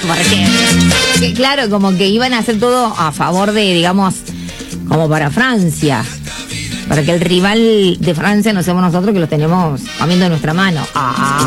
porque claro, como que iban a hacer todo a favor de, digamos, como para Francia. Para que el rival de Francia no seamos nosotros que los tenemos comiendo en nuestra mano.